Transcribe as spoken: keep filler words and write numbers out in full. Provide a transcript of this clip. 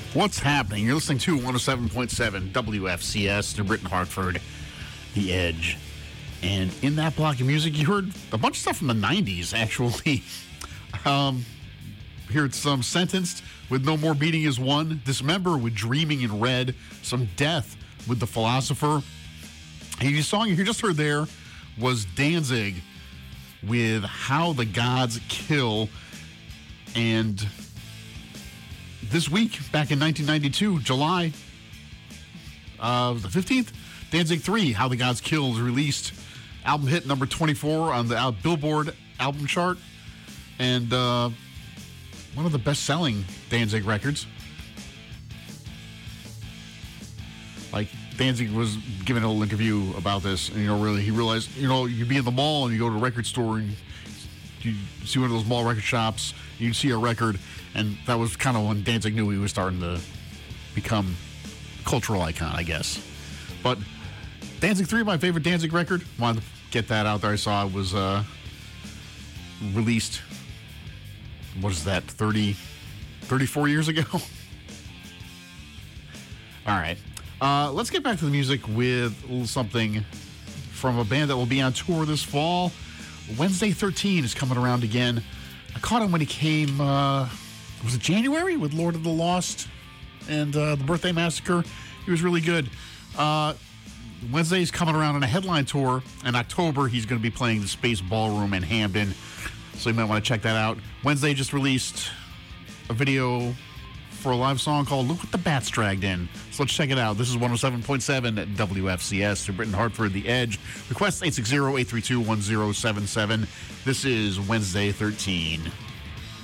What's happening? You're listening to one oh seven point seven W F C S, New Britain, Hartford, The Edge. And in that block of music, you heard a bunch of stuff from the nineties, actually. um, heard some Sentenced with No More Beating Is One, Dismember with Dreaming in Red, some Death with The Philosopher. And the song you just heard there was Danzig with How the Gods Kill. And this week, back in nineteen ninety-two, July uh, the fifteenth, Danzig three, How the Gods Kill, is released. Album hit number twenty-four on the uh, Billboard album chart. And uh, one of the best-selling Danzig records. Like, Danzig was giving a little interview about this, and, you know, really, he realized, you know, you'd be in the mall and you go to a record store and you see one of those mall record shops, you see a record, and that was kind of when Danzig knew he was starting to become a cultural icon, I guess. But Danzig three, my favorite Danzig record. Wanted to get that out there. I saw it was uh, released, what is that, thirty, thirty-four years ago? All right. Uh, let's get back to the music with a little something from a band that will be on tour this fall. Wednesday thirteen is coming around again. I caught him when he came, uh, was it January, with Lord of the Lost and uh, the Birthday Massacre. He was really good. Uh, Wednesday's coming around on a headline tour. In October, he's going to be playing the Space Ballroom in Hamden, so you might want to check that out. Wednesday just released a video for a live song called Look What the Bats Dragged In. So let's check it out. This is one oh seven point seven at W F C S, New Britain, Hartford, The Edge. Request eight six zero, eight three two, one zero seven seven. This is Wednesday thirteen.